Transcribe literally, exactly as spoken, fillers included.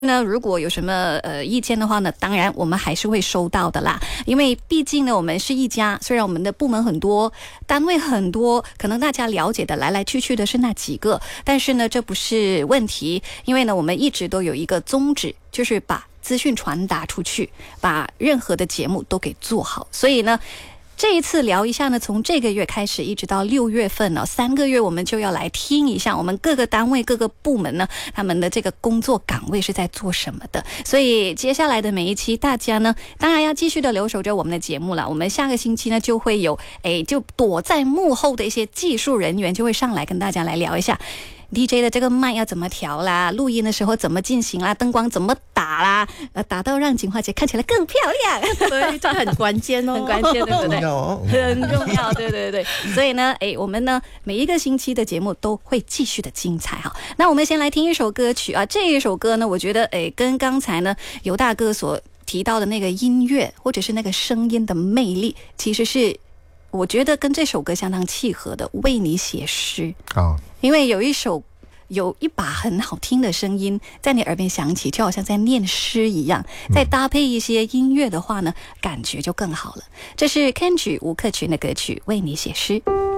呢，如果有什么呃意见的话呢，当然我们还是会收到的啦。因为毕竟呢，我们是一家，虽然我们的部门很多，单位很多，可能大家了解的来来去去的是那几个，但是呢，这不是问题，因为呢，我们一直都有一个宗旨，就是把资讯传达出去，把任何的节目都给做好。所以呢，这一次聊一下呢，从这个月开始一直到六月份呢、哦，三个月我们就要来听一下我们各个单位各个部门呢，他们的这个工作岗位是在做什么的。所以接下来的每一期大家呢，当然要继续的留守着我们的节目了。我们下个星期呢就会有诶，就躲在幕后的一些技术人员就会上来跟大家来聊一下D J 的这个麦要怎么调啦，录音的时候怎么进行啦，灯光怎么打啦，呃，打到让锦华姐看起来更漂亮。 对，这很关键哦， 很关键，对不对？ 重要哦， 很重要，对对对。所以呢，哎，我们呢每一个星期的节目都会继续的精彩哈。那我们先来听一首歌曲啊，这一首歌呢，我觉得哎，跟刚才呢尤大哥所提到的那个音乐或者是那个声音的魅力，其实是我觉得跟这首歌相当契合的，为你写诗。 好， 因为有一首有一把很好听的声音在你耳边响起，就好像在念诗一样，再搭配一些音乐的话呢，感觉就更好了。这是 Kenji 吴克群的歌曲《为你写诗》。